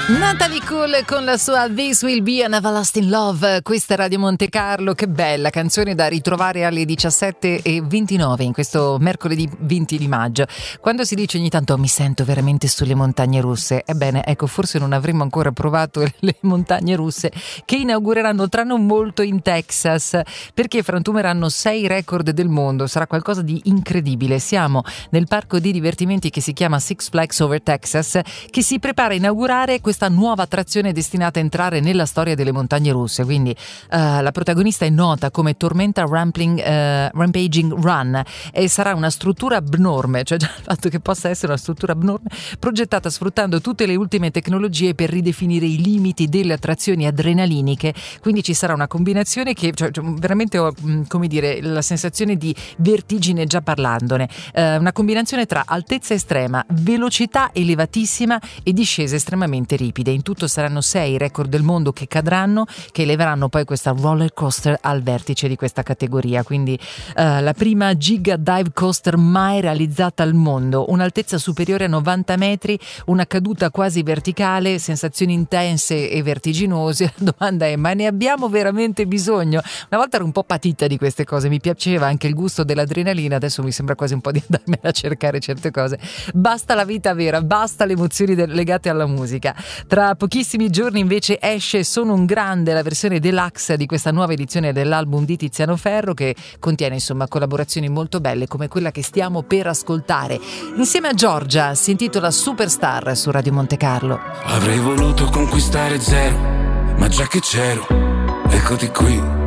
Natalie Cole con la sua This Will Be an Everlasting Love. Questa è Radio Monte Carlo. Che bella canzone da ritrovare alle 17:29 in questo mercoledì 20 di maggio. Quando si dice ogni tanto mi sento veramente sulle montagne russe, ebbene ecco, forse non avremmo ancora provato le montagne russe che inaugureranno tra non molto in Texas, perché frantumeranno 6 record del mondo. Sarà qualcosa di incredibile. Siamo nel parco di divertimenti che si chiama Six Flags Over Texas, che si prepara a inaugurare questa nuova attrazione destinata a entrare nella storia delle montagne russe. Quindi la protagonista è nota come Tormenta Rampaging Run e sarà una struttura abnorme, cioè già il fatto che possa essere una struttura abnorme, progettata sfruttando tutte le ultime tecnologie per ridefinire i limiti delle attrazioni adrenaliniche. Quindi ci sarà una combinazione che cioè, veramente ho, come dire, la sensazione di vertigine già parlandone, una combinazione tra altezza estrema, velocità elevatissima e discese estremamente ripide. In tutto saranno 6 record del mondo che cadranno, che eleveranno poi questa roller coaster al vertice di questa categoria. Quindi la prima giga dive coaster mai realizzata al mondo, un'altezza superiore a 90 metri, una caduta quasi verticale, sensazioni intense e vertiginose. La domanda è: ma ne abbiamo veramente bisogno? Una volta ero un po' patita di queste cose, mi piaceva anche il gusto dell'adrenalina, adesso mi sembra quasi un po' di andarmene a cercare certe cose. Basta la vita vera, basta le emozioni legate alla musica. Tra pochissimi giorni invece esce Sono un grande, la versione deluxe di questa nuova edizione dell'album di Tiziano Ferro, che contiene insomma collaborazioni molto belle come quella che stiamo per ascoltare insieme a Giorgia. Si intitola Superstar su Radio Monte Carlo. Avrei voluto conquistare zero, ma già che c'ero, eccoti qui.